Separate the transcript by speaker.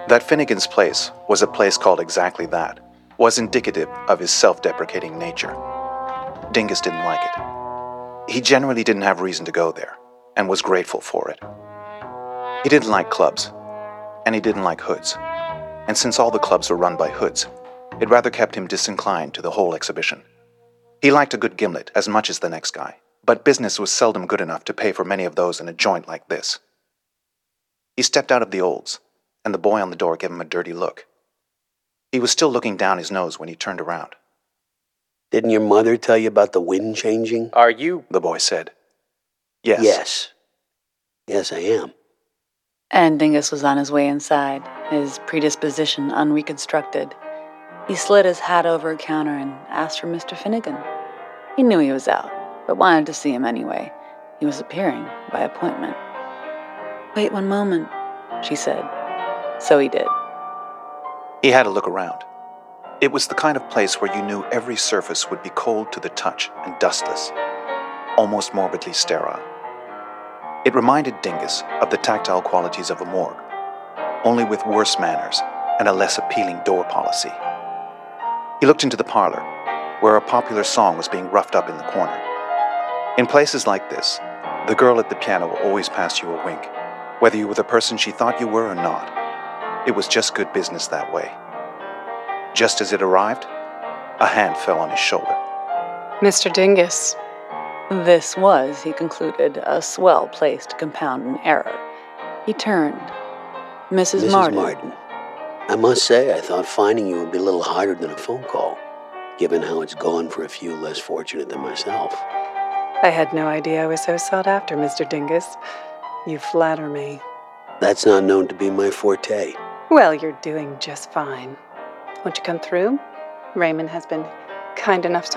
Speaker 1: That Finnegan's Place was a place called exactly that was indicative of his self-deprecating nature. Dingus didn't like it. He generally didn't have reason to go there, and was grateful for it. He didn't like clubs, and he didn't like hoods. And since all the clubs were run by hoods, it rather kept him disinclined to the whole exhibition. He liked a good gimlet as much as the next guy, but business was seldom good enough to pay for many of those in a joint like this. He stepped out of the Olds, and the boy on the door gave him a dirty look. He was still looking down his nose when he turned around.
Speaker 2: Didn't your mother tell you about the wind changing?
Speaker 3: Are you?
Speaker 1: The boy said. Yes.
Speaker 2: Yes, I am.
Speaker 4: And Dingus was on his way inside, his predisposition unreconstructed. He slid his hat over a counter and asked for Mr. Finnegan. He knew he was out, but wanted to see him anyway. He was appearing by appointment. "Wait 1 moment," she said. So he did.
Speaker 1: He had a look around. It was the kind of place where you knew every surface would be cold to the touch and dustless, almost morbidly sterile. It reminded Dingus of the tactile qualities of a morgue, only with worse manners and a less appealing door policy. He looked into the parlor, where a popular song was being roughed up in the corner. In places like this, the girl at the piano always passed you a wink, whether you were the person she thought you were or not. It was just good business that way. Just as it arrived, a hand fell on his shoulder.
Speaker 5: Mr. Dingus.
Speaker 4: This was, he concluded, a swell place to compound an error. He turned. Mrs. Martin.
Speaker 2: I must say, I thought finding you would be a little harder than a phone call, given how it's gone for a few less fortunate than myself.
Speaker 5: I had no idea I was so sought after, Mr. Dingus. You flatter me.
Speaker 2: That's not known to be my forte.
Speaker 5: Well, you're doing just fine. Won't you come through? Raymond has been kind enough to